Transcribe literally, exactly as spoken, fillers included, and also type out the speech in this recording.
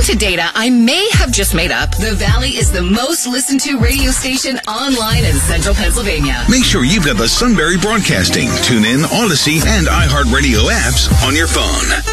to data I may have just made up, the Valley is the most listened to radio station online in central Pennsylvania. Make sure you've got the Sunbury Broadcasting, TuneIn, Odyssey, and iHeartRadio apps on your phone.